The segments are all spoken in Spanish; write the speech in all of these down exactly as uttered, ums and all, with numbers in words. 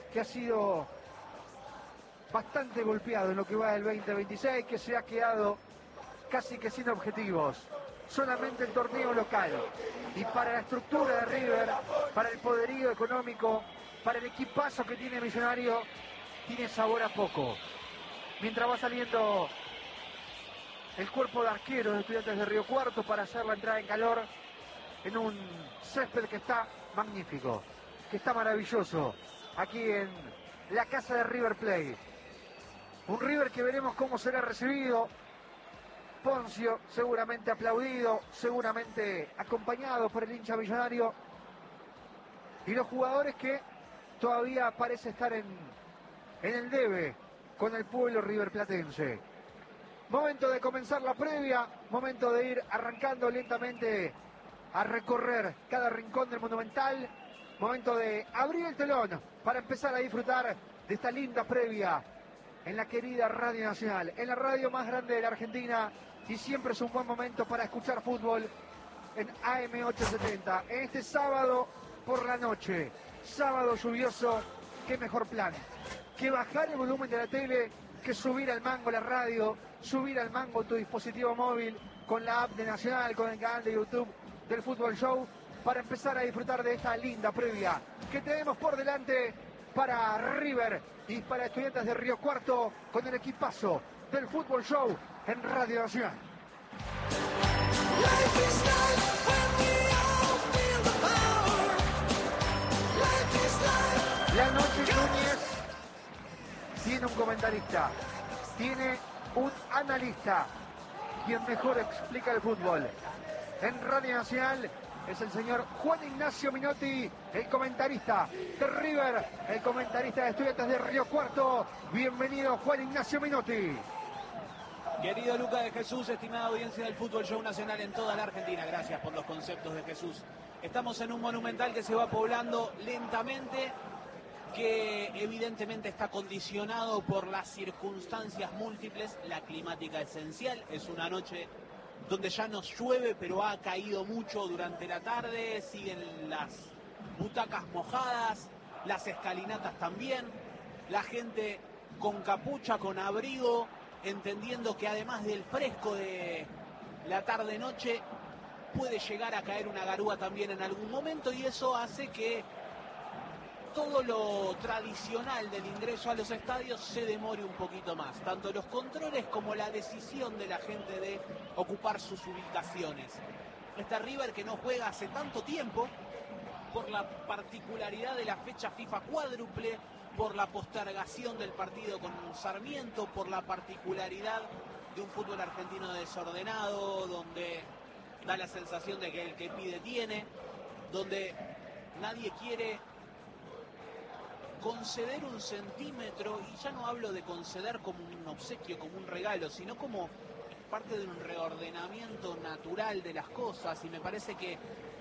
que ha sido bastante golpeado en lo que va del veinte veintiséis, que se ha quedado casi que sin objetivos, solamente el torneo local. Y para la estructura de River, para el poderío económico, para el equipazo que tiene Millonario, tiene sabor a poco. Mientras va saliendo el cuerpo de arqueros de Estudiantes de Río Cuarto para hacer la entrada en calor en un césped que está magnífico, que está maravilloso, aquí en la casa de River Plate. Un River que veremos cómo será recibido. Poncio seguramente aplaudido, seguramente acompañado por el hincha millonario. Y los jugadores que todavía parece estar en, en el debe con el pueblo riverplatense. Momento de comenzar la previa, momento de ir arrancando lentamente a recorrer cada rincón del Monumental. Momento de abrir el telón para empezar a disfrutar de esta linda previa en la querida Radio Nacional, en la radio más grande de la Argentina, y siempre es un buen momento para escuchar fútbol en A M ochocientos setenta. En este sábado por la noche, sábado lluvioso, qué mejor plan que bajar el volumen de la tele, que subir al mango la radio, subir al mango tu dispositivo móvil con la app de Nacional, con el canal de YouTube del Fútbol Show, para empezar a disfrutar de esta linda previa que tenemos por delante para River y para Estudiantes de Río Cuarto, con el equipazo del Fútbol Show en Radio Nacional. La noche Núñez tiene un comentarista, tiene un analista, quien mejor explica el fútbol. En Radio Nacional es el señor Juan Ignacio Minotti, el comentarista de River, el comentarista de Estudiantes de Río Cuarto. Bienvenido, Juan Ignacio Minotti. Querido Lucas de Jesús, estimada audiencia del Fútbol Show Nacional en toda la Argentina, gracias por los conceptos de Jesús. Estamos en un Monumental que se va poblando lentamente, que evidentemente está condicionado por las circunstancias múltiples. La climática esencial, es una noche donde ya nos llueve, pero ha caído mucho durante la tarde, siguen las butacas mojadas, las escalinatas también, la gente con capucha, con abrigo, entendiendo que además del fresco de la tarde-noche, puede llegar a caer una garúa también en algún momento, y eso hace que todo lo tradicional del ingreso a los estadios se demore un poquito más, tanto los controles como la decisión de la gente de ocupar sus ubicaciones. Este River que no juega hace tanto tiempo, por la particularidad de la fecha FIFA cuádruple, por la postergación del partido con Sarmiento, por la particularidad de un fútbol argentino desordenado, donde da la sensación de que el que pide tiene, donde nadie quiere conceder un centímetro, y ya no hablo de conceder como un obsequio, como un regalo, sino como parte de un reordenamiento natural de las cosas, y me parece que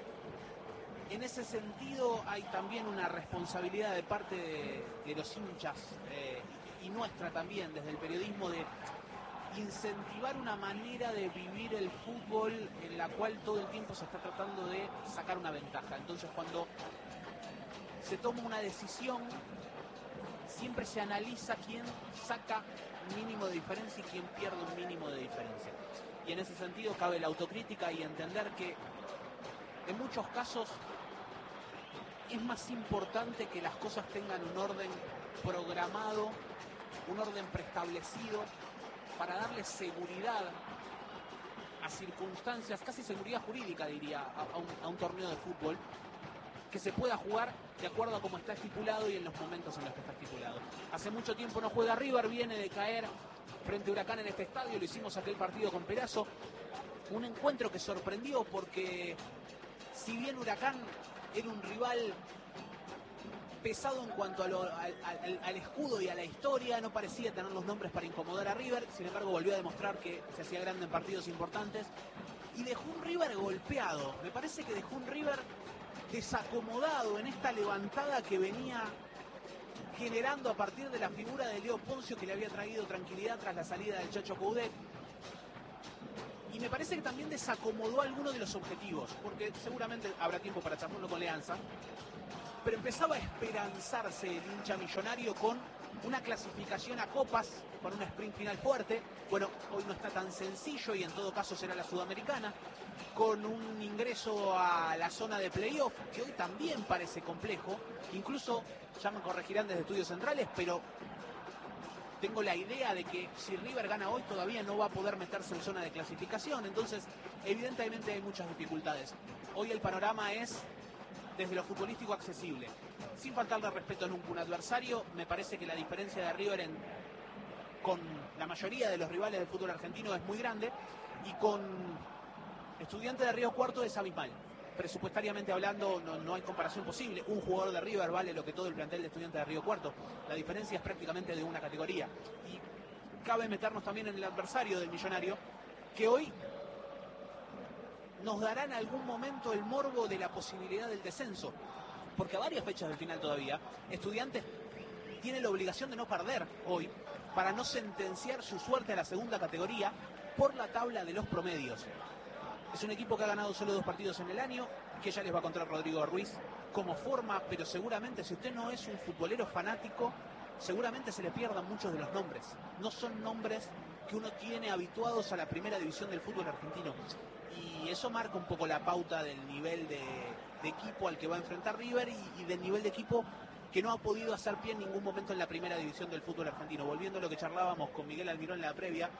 en ese sentido hay también una responsabilidad de parte de, de los hinchas eh, y nuestra también desde el periodismo, de incentivar una manera de vivir el fútbol en la cual todo el tiempo se está tratando de sacar una ventaja. Entonces, cuando se toma una decisión, siempre se analiza quién saca un mínimo de diferencia y quién pierde un mínimo de diferencia. Y en ese sentido cabe la autocrítica y entender que en muchos casos es más importante que las cosas tengan un orden programado, un orden preestablecido, para darle seguridad a circunstancias, casi seguridad jurídica diría, a, a, un, a un torneo de fútbol, que se pueda jugar de acuerdo a cómo está estipulado y en los momentos en los que está estipulado. Hace mucho tiempo no juega River, viene de caer frente a Huracán en este estadio, lo hicimos aquel partido con Perazo, un encuentro que sorprendió porque si bien Huracán era un rival pesado en cuanto a lo, al, al, al escudo y a la historia, no parecía tener los nombres para incomodar a River, sin embargo volvió a demostrar que se hacía grande en partidos importantes y dejó un River golpeado. Me parece que dejó un River desacomodado en esta levantada que venía generando a partir de la figura de Leo Poncio, que le había traído tranquilidad tras la salida del Chacho Coudet. Y me parece que también desacomodó algunos de los objetivos, porque seguramente habrá tiempo para charlarlo con Leanza, pero empezaba a esperanzarse el hincha millonario con una clasificación a copas, con un sprint final fuerte. Bueno, hoy no está tan sencillo y en todo caso será la Sudamericana, con un ingreso a la zona de playoff, que hoy también parece complejo. Incluso, ya me corregirán desde Estudios Centrales, pero tengo la idea de que si River gana hoy todavía no va a poder meterse en zona de clasificación. Entonces, evidentemente hay muchas dificultades. Hoy el panorama es, desde lo futbolístico, accesible. Sin faltarle respeto nunca a un adversario, me parece que la diferencia de River en, con la mayoría de los rivales del fútbol argentino es muy grande, y con Estudiantes de Río Cuarto es abismal. Presupuestariamente hablando, no, no hay comparación posible. Un jugador de River vale lo que todo el plantel de Estudiantes de Río Cuarto. La diferencia es prácticamente de una categoría. Y cabe meternos también en el adversario del Millonario, que hoy nos dará en algún momento el morbo de la posibilidad del descenso. Porque a varias fechas del final todavía, Estudiantes tiene la obligación de no perder hoy para no sentenciar su suerte a la segunda categoría por la tabla de los promedios. Es un equipo que ha ganado solo dos partidos en el año, que ya les va a contar Rodrigo Ruiz cómo forma, pero seguramente si usted no es un futbolero fanático, seguramente se le pierdan muchos de los nombres. No son nombres que uno tiene habituados a la primera división del fútbol argentino. Y eso marca un poco la pauta del nivel de, de equipo al que va a enfrentar River y, y del nivel de equipo que no ha podido hacer pie en ningún momento en la primera división del fútbol argentino. Volviendo a lo que charlábamos con Miguel Almirón en la previa,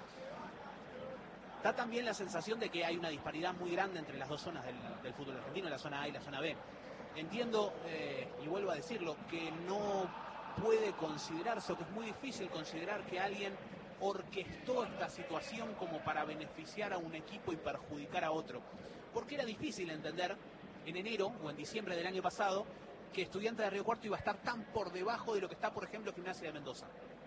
da también la sensación de que hay una disparidad muy grande entre las dos zonas del, del fútbol argentino, la zona A y la zona B. Entiendo, eh, y vuelvo a decirlo, que no puede considerarse, o que es muy difícil considerar que alguien orquestó esta situación como para beneficiar a un equipo y perjudicar a otro. Porque era difícil entender en enero o en diciembre del año pasado que Estudiantes de Río Cuarto iba a estar tan por debajo de lo que está, por ejemplo, Gimnasia de Mendoza.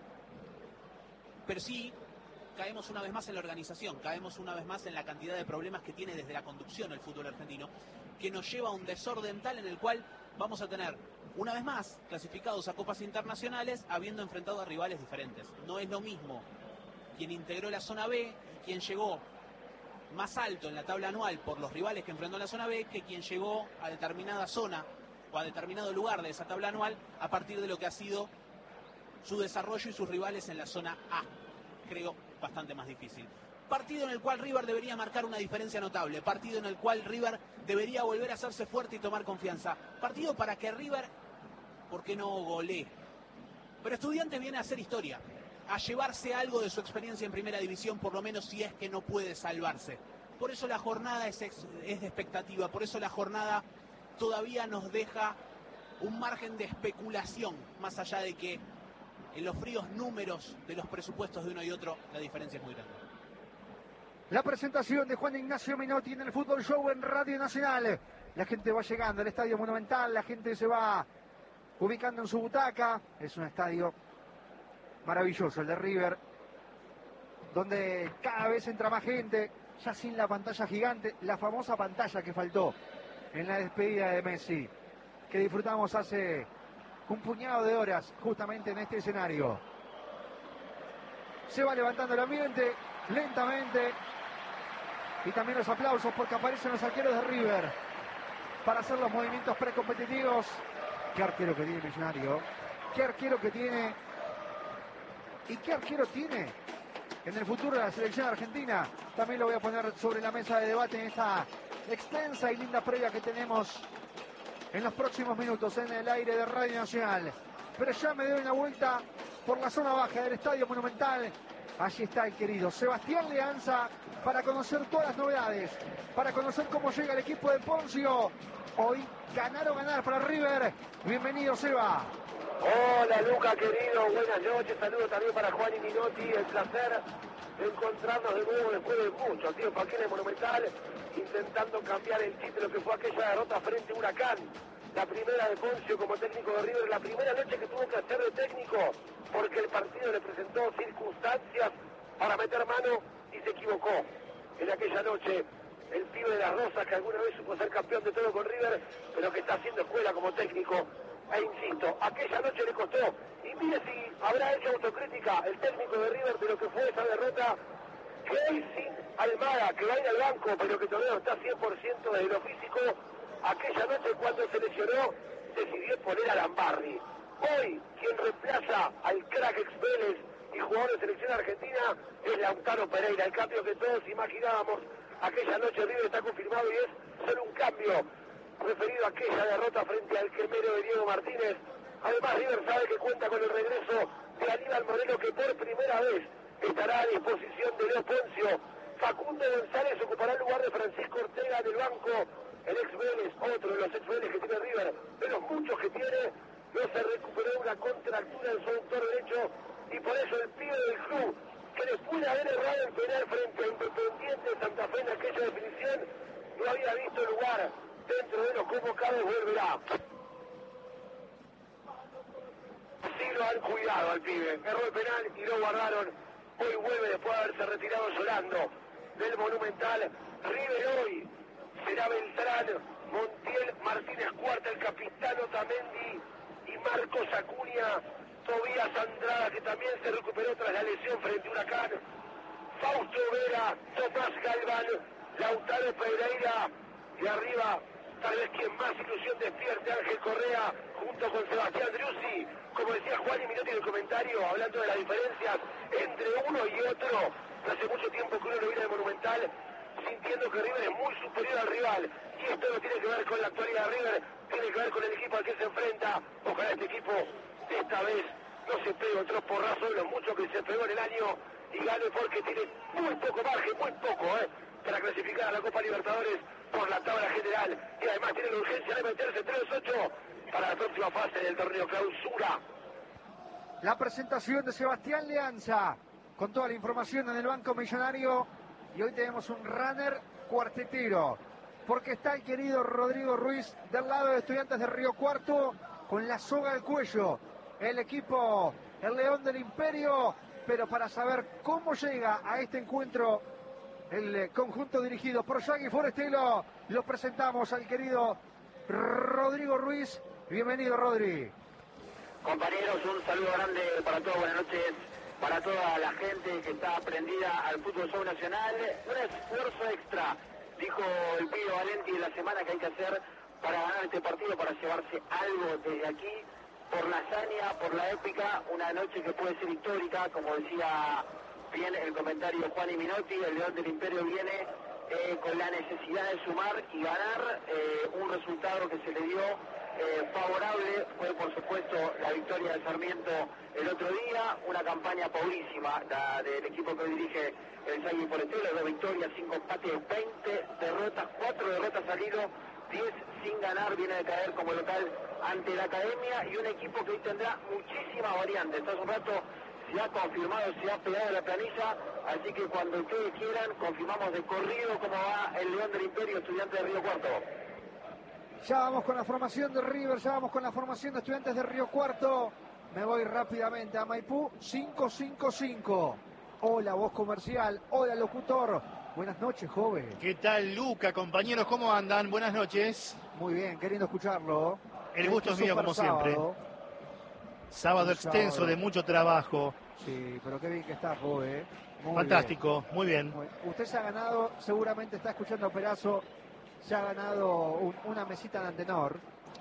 Pero sí, caemos una vez más en la organización, caemos una vez más en la cantidad de problemas que tiene desde la conducción el fútbol argentino, que nos lleva a un desorden tal en el cual vamos a tener, una vez más, clasificados a copas internacionales, habiendo enfrentado a rivales diferentes. No es lo mismo quien integró la zona B y quien llegó más alto en la tabla anual por los rivales que enfrentó en la zona B, que quien llegó a determinada zona o a determinado lugar de esa tabla anual a partir de lo que ha sido su desarrollo y sus rivales en la zona A. Creo bastante más difícil. Partido en el cual River debería marcar una diferencia notable. Partido en el cual River debería volver a hacerse fuerte y tomar confianza. Partido para que River, ¿por qué no golee? Pero Estudiantes viene a hacer historia, a llevarse algo de su experiencia en primera división, por lo menos si es que no puede salvarse. Por eso la jornada es, ex, es de expectativa, por eso la jornada todavía nos deja un margen de especulación, más allá de que en los fríos números de los presupuestos de uno y otro la diferencia es muy grande. La presentación de Juan Ignacio Menotti en el Fútbol Show en Radio Nacional. La gente va llegando al Estadio Monumental, la gente se va ubicando en su butaca. Es un estadio maravilloso el de River, donde cada vez entra más gente, ya sin la pantalla gigante, la famosa pantalla que faltó en la despedida de Messi, que disfrutamos hace un puñado de horas justamente en este escenario. Se va levantando el ambiente lentamente y también los aplausos porque aparecen los arqueros de River para hacer los movimientos precompetitivos. Qué arquero que tiene Millonario, qué arquero que tiene y qué arquero tiene en el futuro de la selección argentina. También lo voy a poner sobre la mesa de debate en esta extensa y linda previa que tenemos en los próximos minutos en el aire de Radio Nacional. Pero ya me doy una vuelta por la zona baja del Estadio Monumental. Allí está el querido Sebastián Leanza para conocer todas las novedades, para conocer cómo llega el equipo de Poncio. Hoy ganar o ganar para River. Bienvenido, Seba. Hola, Luca, querido. Buenas noches. Saludos también para Juan y Minotti. El placer de encontrarnos de nuevo después de mucho tiempo aquí en el Monumental, intentando cambiar el título que fue aquella derrota frente a Huracán. La primera de Poncio como técnico de River, la primera noche que tuvo que hacer de técnico, porque el partido le presentó circunstancias para meter mano y se equivocó. En aquella noche, el pibe de las Rosas, que alguna vez supo ser campeón de todo con River, pero que está haciendo escuela como técnico. E insisto, aquella noche le costó. Y mire si habrá hecho autocrítica el técnico de River de lo que fue esa derrota, que hoy sin Almada, que va a ir al banco, pero que todavía no está cien por ciento de lo físico. Aquella noche cuando se lesionó, decidió poner a Lambarri. Hoy, quien reemplaza al crack ex Vélez y jugador de selección argentina es Lautaro Pereira. El cambio que todos imaginábamos aquella noche River está confirmado y es solo un cambio referido a aquella derrota frente al quemero de Diego Martínez. Además, River sabe que cuenta con el regreso de Aníbal Moreno, que por primera vez estará a disposición de Leo Poncio. Facundo González ocupará el lugar de Francisco Ortega en el banco. El ex Vélez, otro de los ex Vélez que tiene River, de los muchos que tiene, no se recuperó una contractura en su aductor derecho y por eso el pibe del club, que después de haber errado el penal frente a Independiente de Santa Fe en aquella definición, no había visto lugar dentro de los convocados, volverá. Sí lo han cuidado al pibe, erró el penal y lo guardaron. Hoy vuelve después de haberse retirado llorando del Monumental. River hoy será Beltrán, Montiel, Martínez Cuarta, el capitán Otamendi y Marcos Acuña, Tobías Andrada, que también se recuperó tras la lesión frente a Huracán, Fausto Vera, Tomás Galván, Lautaro Pereira y arriba tal vez quien más ilusión despierte, Ángel Correa, junto con Sebastián Driussi. Como decía Juan y Minotti en el comentario, hablando de las diferencias entre uno y otro, hace mucho tiempo que uno lo viene de Monumental, sintiendo que River es muy superior al rival, y esto no tiene que ver con la actualidad de River, tiene que ver con el equipo al que se enfrenta. Ojalá este equipo esta vez no se pegue otro porrazo de los muchos que se pegó en el año y gane, porque tiene muy poco margen, muy poco, ¿eh? para clasificar a la Copa Libertadores por la tabla general, y además tiene la urgencia de meterse entre los ocho para la próxima fase del torneo Clausura. La presentación de Sebastián Leanza con toda la información en el Banco Millonario, y hoy tenemos un runner cuartetero, porque está el querido Rodrigo Ruiz del lado de Estudiantes de Río Cuarto con la soga al cuello, el equipo, el León del Imperio. Pero para saber cómo llega a este encuentro el conjunto dirigido por Yagi Forestelo, lo presentamos al querido Rodrigo Ruiz. Bienvenido, Rodri. Compañeros, un saludo grande para todos, buenas noches para toda la gente que está prendida al fútbol show nacional. Un esfuerzo extra, dijo el pibe Valenti, en la semana que hay que hacer para ganar este partido, para llevarse algo desde aquí, por la hazaña, por la épica, una noche que puede ser histórica, como decía bien el comentario Juan y Minotti. El León del Imperio viene eh, con la necesidad de sumar y ganar, eh, un resultado que se le dio eh, favorable, fue por supuesto la victoria de Sarmiento el otro día, una campaña pobrísima la del equipo que dirige el Yagi Forestelo, dos victorias, cinco empates, veinte derrotas, cuatro derrotas al hilo, diez sin ganar, viene de caer como local ante la Academia, y un equipo que hoy tendrá muchísimas variantes. Hace un rato se ha confirmado, se ha pegado la planilla, así que cuando ustedes quieran confirmamos de corrido cómo va el León del Imperio, Estudiantes de Río Cuarto. Ya vamos con la formación de River, ya vamos con la formación de Estudiantes de Río Cuarto. Me voy rápidamente a Maipú, cinco cinco cinco. Hola, voz comercial, hola, locutor. Buenas noches, joven. ¿Qué tal, Luca? Compañeros, ¿cómo andan? Buenas noches. Muy bien, queriendo escucharlo. El gusto es mío, como sábado. siempre. Sábado Un extenso sábado. de mucho trabajo. Sí, pero qué bien que está, joven. Muy Fantástico, bien. muy bien. Muy- Usted se ha ganado, seguramente está escuchando a Perazo, se ha ganado un- una mesita de Antenor.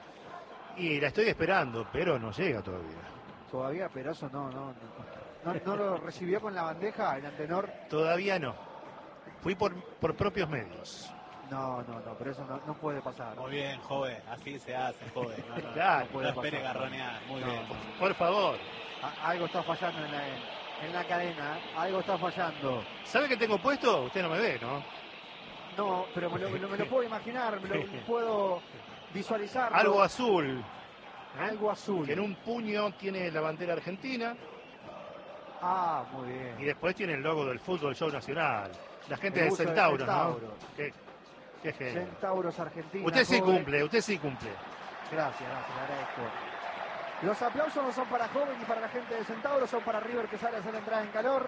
Y la estoy esperando, pero no llega todavía. Todavía Perazo no, no, no, no, no lo recibió con la bandeja el Antenor. Todavía no. Fui por, por propios medios. No, no, no, pero eso no, no puede pasar. Muy bien, joven, así se hace, joven. No, no, Claro, no, puede no espere pasar. garronear, muy No, bien. Por favor. A- algo está fallando en la, en la cadena, algo está fallando. ¿Sabe qué tengo puesto? Usted no me ve, ¿no? No, pero me lo, me lo- me lo puedo imaginar, me lo puedo visualizar. Algo azul. ¿eh? Algo azul. Que en un puño tiene la bandera argentina Ah, muy y bien. después tiene el logo del Fútbol Show Nacional. La gente El de buzo de Centauros, Centauro. ¿no? Qué, qué genio. Centauros Argentina. Usted sí joven. cumple, usted sí cumple. Gracias, gracias, le agradezco. Los aplausos no son para Joven ni para la gente de Centauro, son para River, que sale a hacer la entrada en calor.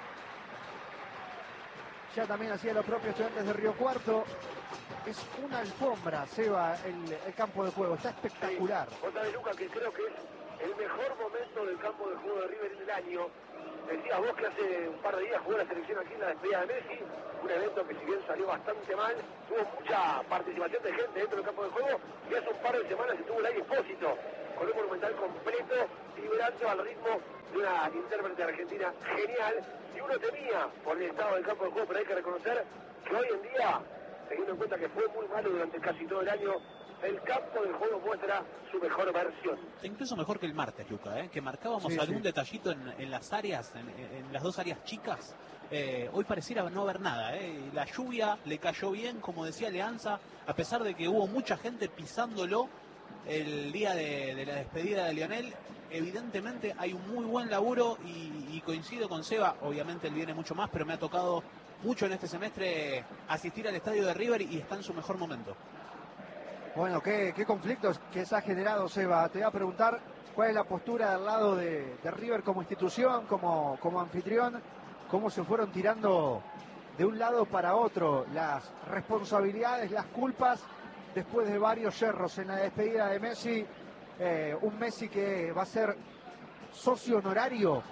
Ya también hacía lo propio Estudiantes de Río Cuarto. Es una alfombra, Seba, el, el campo de juego. Está espectacular. Vos sabés, Luca, que creo que es el mejor momento del campo de juego de River en el año. Decías vos que hace un par de días jugó la selección aquí en la despedida de Messi, un evento que si bien salió bastante mal, tuvo mucha participación de gente dentro del campo de juego, y hace un par de semanas estuvo el aire expósito, con un Monumental completo, vibrando al ritmo de una intérprete argentina genial, y uno temía por el estado del campo de juego, pero hay que reconocer que hoy en día, teniendo en cuenta que fue muy malo durante casi todo el año, el campo del juego muestra su mejor versión. Incluso mejor que el martes, Luca, ¿eh? Que marcábamos Sí, algún sí. detallito en, en las áreas, en, en las dos áreas chicas. Eh, hoy pareciera no haber nada, ¿eh? La lluvia le cayó bien, como decía Leanza, a pesar de que hubo mucha gente pisándolo el día de, de la despedida de Lionel. Evidentemente hay un muy buen laburo y, y coincido con Seba, obviamente él viene mucho más, pero me ha tocado mucho en este semestre asistir al estadio de River y está en su mejor momento. Bueno, ¿qué, qué conflictos que se ha generado, Seba? Te voy a preguntar cuál es la postura del lado de, de River como institución, como, como anfitrión, cómo se fueron tirando de un lado para otro las responsabilidades, las culpas, después de varios yerros en la despedida de Messi, eh, un Messi que va a ser socio honorario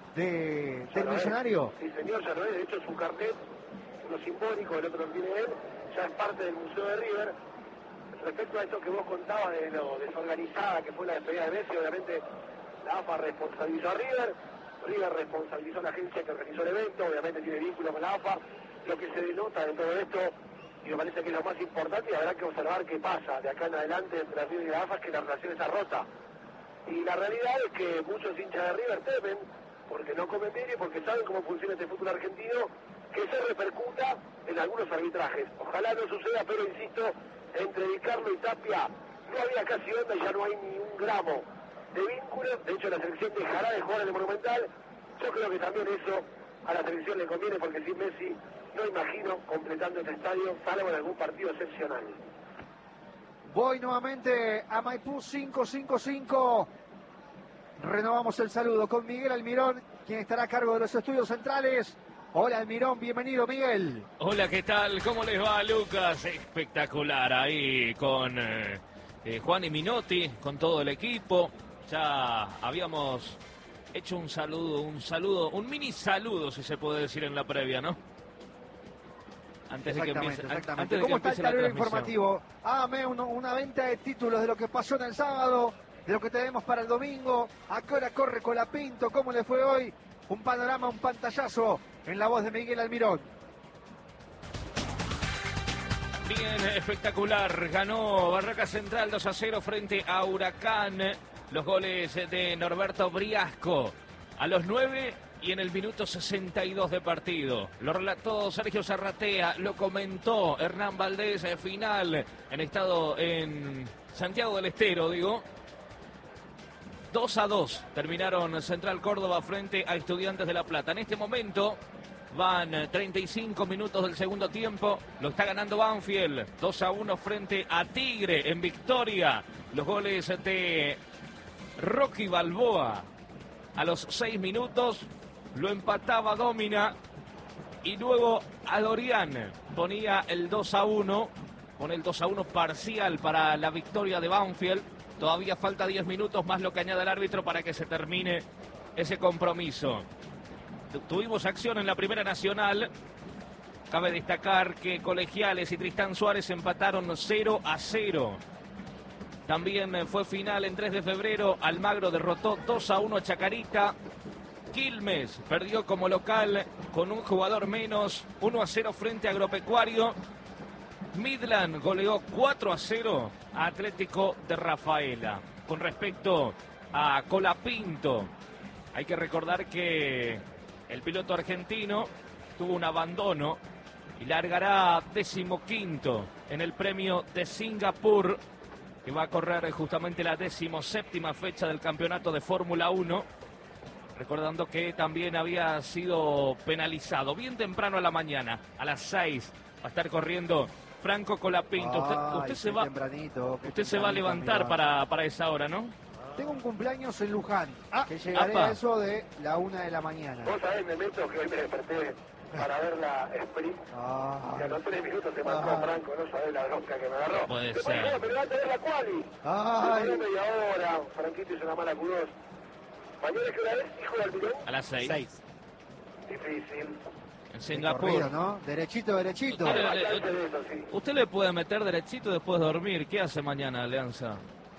de, del Millonario. Sí, señor, ya lo es. De hecho, su carnet, uno simbólico, el otro lo tiene él, ya es parte del Museo de River. Respecto a esto que vos contabas de lo desorganizada que fue la despedida de Messi, obviamente la A F A responsabilizó a River, River responsabilizó a la agencia que organizó el evento, obviamente tiene vínculo con la A F A. Lo que se denota de todo esto, y me parece que es lo más importante, y habrá que observar qué pasa de acá en adelante entre la River y la A F A, es que la relación está rota. Y la realidad es que muchos hinchas de River temen, porque no cometen y porque saben cómo funciona este fútbol argentino, que se repercuta en algunos arbitrajes. Ojalá no suceda, pero insisto, entre Di Carlo y Tapia no había casi onda y ya no hay ni un gramo de vínculo. De hecho, la selección dejará de jugar en el Monumental. Yo creo que también eso a la selección le conviene, porque sin Messi no imagino completando este estadio, salvo en algún partido excepcional. Voy nuevamente a Maipú cinco cinco cinco. Renovamos el saludo con Miguel Almirón, quien estará a cargo de los estudios centrales. Hola Almirón, bienvenido Miguel. Hola, ¿qué tal? ¿Cómo les va, Lucas? Espectacular ahí con eh, eh, Juan y Minotti, con todo el equipo. Ya habíamos hecho un saludo, un saludo, un mini saludo, si se puede decir, en la previa, ¿no? Antes de que empiece, exactamente. antes de ¿Cómo que está el empiece la tablero transmisión. informativo? Hágame uno- una venta de títulos de lo que pasó en el sábado, de lo que tenemos para el domingo. ¿A qué hora corre Colapinto? ¿Cómo le fue hoy? Un panorama, un pantallazo en la voz de Miguel Almirón. Bien, espectacular. Ganó Barraca Central dos a cero frente a Huracán. Los goles de Norberto Briasco a los nueve y en el minuto sesenta y dos de partido. Lo relató Sergio Zarratea, lo comentó Hernán Valdés, eh, final en estado en Santiago del Estero, digo. dos a dos terminaron Central Córdoba frente a Estudiantes de La Plata. En este momento van treinta y cinco minutos del segundo tiempo. Lo está ganando Banfield. dos a uno frente a Tigre en victoria. Los goles de Rocky Balboa a los seis minutos. Lo empataba Domina. Y luego Adorián ponía el dos a uno. Pone el dos a uno parcial para la victoria de Banfield. Todavía falta diez minutos más lo que añade el árbitro para que se termine ese compromiso. Tuvimos acción en la Primera Nacional. Cabe destacar que Colegiales y Tristán Suárez empataron cero a cero. También fue final en tres de febrero. Almagro derrotó dos a uno a Chacarita. Quilmes perdió como local con un jugador menos, uno a cero frente a Agropecuario. Midland goleó cuatro a cero a Atlético de Rafaela. Con respecto a Colapinto, hay que recordar que el piloto argentino tuvo un abandono y largará decimoquinto en el premio de Singapur, que va a correr justamente la decimoséptima fecha del campeonato de Fórmula uno. Recordando que también había sido penalizado bien temprano a la mañana, a las seis, va a estar corriendo Franco Colapinto. Usted, Ay, usted se qué va, tempranito, qué usted se va a tempranito, levantar amigo. para, para esa hora, ¿no? Tengo un cumpleaños en Luján, Ah, que llegaré apa. a eso de la una de la mañana. Vos sabés, me meto que hoy me desperté para ver la sprint. Ah, Y a los tres minutos se marcó Ah. Franco, no sabés la bronca que me agarró. Puede Después ser. dijeron, pero va a tener la quali. Ay. Se paró media hora, Franquito hizo una mala Q dos. ¿Mañana qué hora es, hijo de Almirón? A las seis. Seis. Difícil. En Singapur. Corrido, ¿no? Derechito, derechito. Usted, le- Bastante de eso, sí. usted le puede meter derechito después de dormir. ¿Qué hace mañana, Alianza?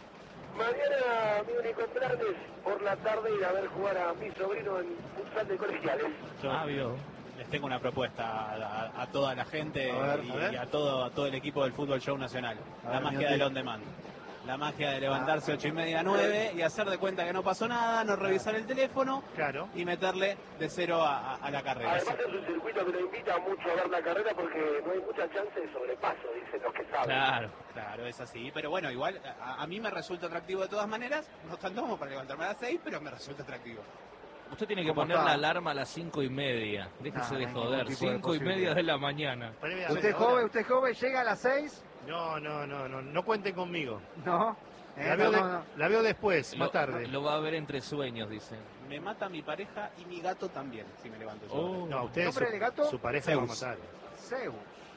Mañana mi único plan es por la tarde ir a ver jugar a mi sobrino en futsal de colegiales. Yo Ah, vio. les tengo una propuesta a, a- a toda la gente A ver, y, a ver. y a todo, a todo el equipo del Fútbol Show Nacional. A la ver, magia Miotti. del on demand. La magia de levantarse ocho y media, nueve y hacer de cuenta que no pasó nada, no revisar el teléfono Claro. y meterle de cero a, a- a la carrera. Además es un circuito que nos invita mucho a ver la carrera porque no hay mucha chance de sobrepaso, dicen los que saben. Claro. Claro, es así. Pero bueno, igual a, a mí me resulta atractivo de todas maneras. No tanto como para levantarme a las seis, pero me resulta atractivo. Usted tiene que ¿Cómo poner está? la alarma a las cinco y media. Déjese No, de no hay ningún joder. tipo de Cinco y media posibilidad. de la mañana. Previa ¿Usted media hora. joven, usted joven, llega a las seis? No, no, no, no, no cuenten conmigo. No. Eh, La veo, no, de- no, no. la veo después, Lo, más tarde. lo va a ver entre sueños, dice. Me mata mi pareja y mi gato también, si me levanto yo. Oh. No, usted, ¿Nombre su, del gato? su pareja lo va a Zeus. matar. Zeus.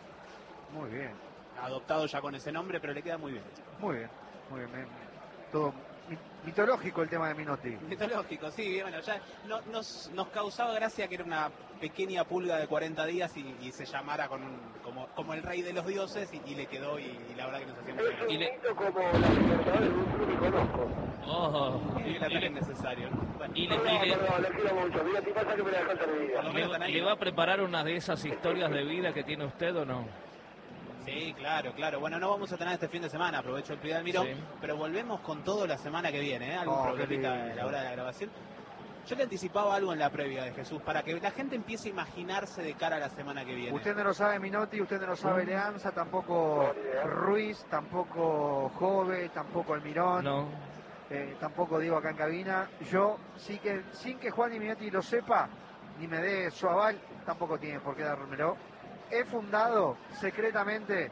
Muy bien, Adoptado ya con ese nombre, pero le queda muy bien. muy bien, muy bien. me- Todo mi- mitológico el tema de Minotti. Mitológico, sí, bueno, ya no- nos, nos causaba gracia que era una pequeña pulga de cuarenta días y, y se llamara con un, como, como el rey de los dioses y, y le quedó y, y la verdad que nos hacía mucha Es un Y le- mito como la Libertadores de un club que conozco. Oh, gracia. y, Y el ataque y le, innecesario, ¿no? Bueno, y le- Perdón, y le- perdón, lo quiero mucho. Mira, si pasa que me la dejaste de vida. Por lo menos están ahí. le va a preparar una de esas historias de vida que tiene usted o no? sí, claro, claro. Bueno, no vamos a tener este fin de semana, aprovecho el Pidal Mirón, Sí. pero volvemos con todo la semana que viene, ¿eh? Algún Oh, qué problemita lindo. a la hora de la grabación. Yo le anticipaba algo en la previa de Jesús, para que la gente empiece a imaginarse de cara a la semana que viene. Usted no lo sabe Minotti, usted no lo sabe Leanza, tampoco Ruiz, tampoco Jove, tampoco Almirón, No. eh, tampoco Diego acá en cabina. Yo, sí que, sin que Juan y Minotti lo sepa, ni me dé su aval, tampoco tiene por qué dármelo. He fundado secretamente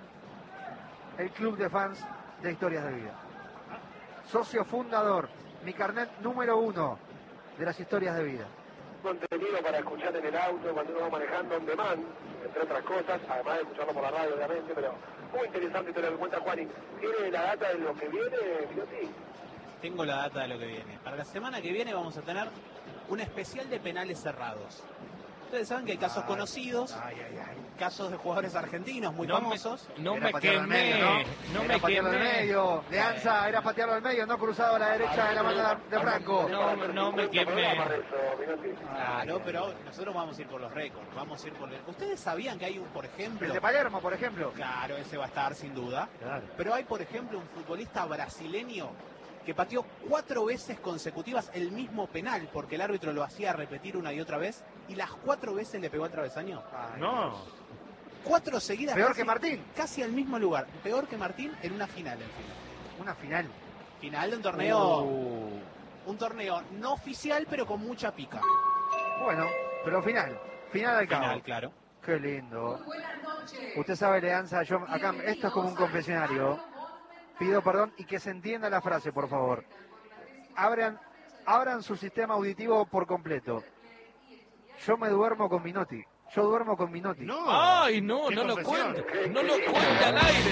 el club de fans de Historias de Vida. Socio fundador, mi carnet número uno de las Historias de Vida. Contenido para escuchar en el auto cuando uno va manejando on demand, entre otras cosas, además de escucharlo por la radio obviamente, pero muy interesante todo lo que cuenta Juanín. ¿Tiene la data de lo que viene, Minotti? Tengo la data de lo que viene. Para la semana que viene vamos a tener un especial de penales cerrados. Ustedes saben que hay casos Ay, conocidos, Ay, ay, ay. casos de jugadores argentinos muy No me, famosos. no Era me patearlo al quemé, medio, no, Era me patearlo al quemé. medio. Leanza era patearlo al medio, no cruzado a la derecha de la mano de Franco. No, no me quemé. Claro, pero nosotros vamos a ir por los récords, vamos a ir por... ¿Ustedes sabían que hay un, por ejemplo... El de Palermo, por ejemplo. Claro, ese va a estar sin duda. Claro. Pero hay, por ejemplo, un futbolista brasileño que pateó cuatro veces consecutivas el mismo penal, porque el árbitro lo hacía repetir una y otra vez, y las cuatro veces le pegó al travesaño. Ay, No, Cuatro seguidas. Peor casi- que Martín. Casi al mismo lugar. Peor que Martín en una final, en final. Una final. Final de un torneo, Uh, un torneo no oficial, pero con mucha pica. bueno, pero final. Final al cabo. Final, claro. Qué lindo. Usted sabe, Leanza, yo acá, esto es como un confesionario. Pido perdón y que se entienda la frase, por favor. Abran, abran su sistema auditivo por completo. Yo me duermo con Minotti. Yo duermo con Minotti. no. Ay, no, ¿Qué no lo confesión? cuente. No lo cuente al aire.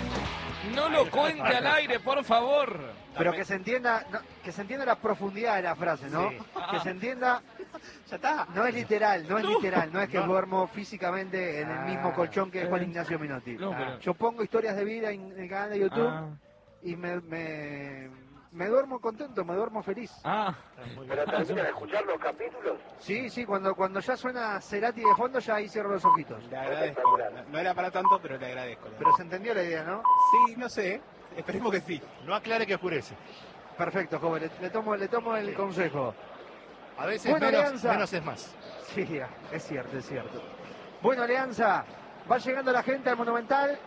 No lo cuente al aire, por favor. Pero que se entienda, no, que se entienda la profundidad de la frase, ¿no? Sí. Que se entienda, Ya está. no es literal, no es No. literal, no es que No. duermo físicamente en el mismo Ah. colchón que Juan Eh. Ignacio Minotti. No, pero- Yo pongo historias de vida en el canal de YouTube Ah, y me, me, me duermo contento, me duermo feliz. ah. Muy bien. ¿Pero termina de escuchar los capítulos? Sí, sí, cuando, cuando ya suena Cerati de fondo, ya ahí cierro los ojitos. Le agradezco. No era para tanto, pero le agradezco. le Pero se agradezco. entendió la idea, ¿no? Sí, no sé. Esperemos que sí. No aclare que oscurece. Perfecto, joven, le, le tomo, le tomo el consejo. A veces Bueno, menos, Alianza. menos es más. Sí, es cierto, es cierto. Bueno, Alianza, va llegando la gente al Monumental.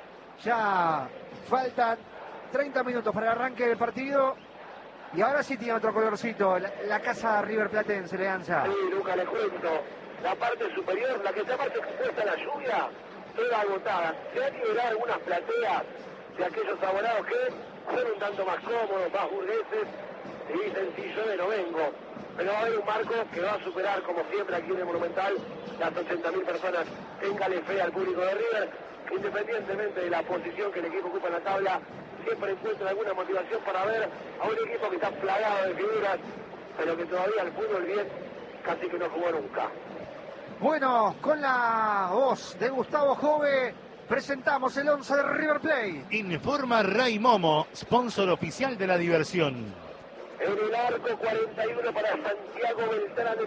Ya faltan treinta minutos para el arranque del partido. Y ahora sí tiene otro colorcito, la, la casa River Platense, Alianza. Sí, Luca, le cuento. La parte superior, la que está más expuesta a la lluvia, toda agotada. Se han liberado algunas plateas de aquellos abonados que son un tanto más cómodos, más burgueses, y dicen, sí, yo de no vengo. Pero va a haber un marco que va a superar, como siempre aquí en el Monumental, las ochenta mil personas. Téngale fe al público de River, que independientemente de la posición que el equipo ocupa en la tabla, siempre encuentra alguna motivación para ver a un equipo que está plagado de figuras, pero que todavía el fútbol bien casi que no jugó nunca. Bueno, con la voz de Gustavo Jove, presentamos el once de River Plate. Informa Ray Momo, sponsor oficial de la diversión. En el arco cuarenta y uno para Santiago Beltrán.